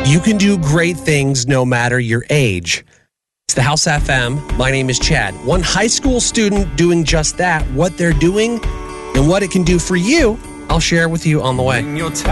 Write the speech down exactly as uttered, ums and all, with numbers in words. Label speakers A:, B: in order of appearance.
A: You can do great things no matter your age. It's the House F M. My name is Chad. One high school student doing just that, what they're doing, and what it can do for you, I'll share with you on the way.